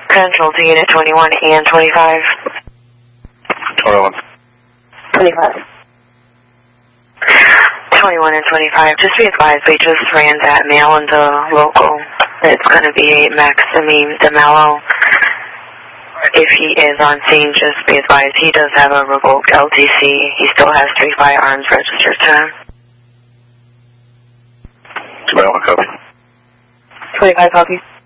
Control to Unit 21 and 25. 21. 25. 21 and 25. Just be advised, we just ran that mail into local. It's going to be Maxime DeMello. If he is on scene, just be advised, he does have a revoked LTC. He still has 3 firearms registered to him. 21 copy. 25 copy.